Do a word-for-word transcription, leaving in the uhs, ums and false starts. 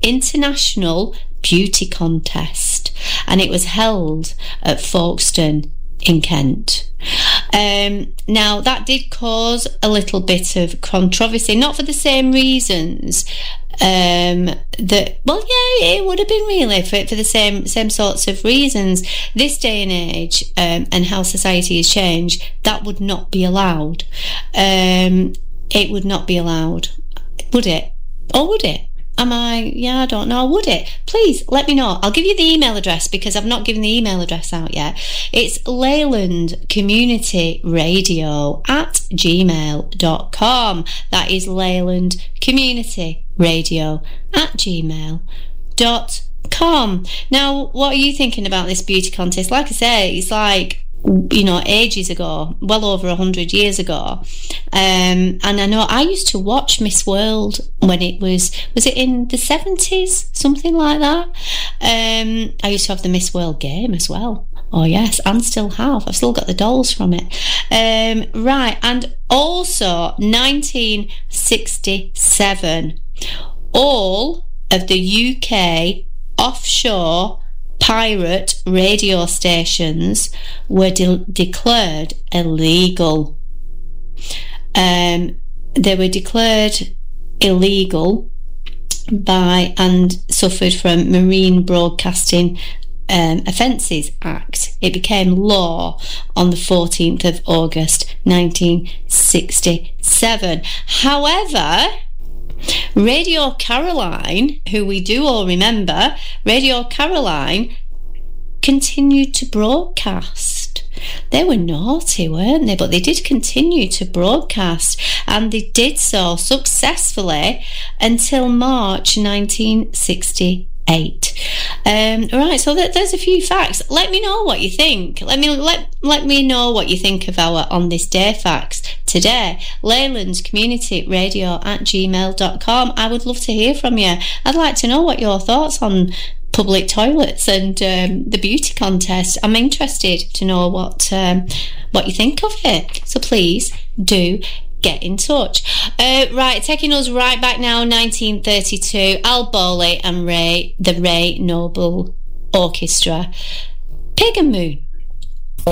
International Beauty Contest, and it was held at Folkestone in Kent. Um, now, that did cause a little bit of controversy, not for the same reasons um, that, well, yeah, it would have been really for, for the same same sorts of reasons. This day and age, um, and how society has changed, that would not be allowed. Um, it would not be allowed, would it? Or would it? Am I, yeah, I don't know, would it? Please let me know. I'll give you the email address because I've not given the email address out yet. It's Leyland Community Radio at gmail dot com. That is Leyland Community Radio at gmail dot com. Now, what are you thinking about this beauty contest? Like I say, it's like, you know, ages ago, well over a hundred years ago. Um, and I know I used to watch Miss World when it was, was it in the seventies? Something like that. Um, I used to have the Miss World game as well. Oh yes, and still have. I've still got the dolls from it. Um, right. And also nineteen sixty-seven, all of the U K offshore pirate radio stations were de- declared illegal. Um, they were declared illegal by and suffered from Marine Broadcasting um, Offences Act. It became law on the fourteenth of August nineteen sixty-seven. However, Radio Caroline, who we do all remember, Radio Caroline continued to broadcast. They were naughty, weren't they? But they did continue to broadcast, and they did so successfully until March nineteen sixty-eight. Um, right, so th- there's a few facts. Let me know what you think. Let me let let me know what you think of our On This Day facts today. Leyland Community Radio at gmail dot com. I would love to hear from you. I'd like to know what your thoughts on public toilets and um, the beauty contest. I'm interested to know what um, what you think of it. So please do get in touch. Uh, right, taking us right back now, nineteen thirty-two, Al Bowley and Ray, the Ray Noble Orchestra, Pagan Moon.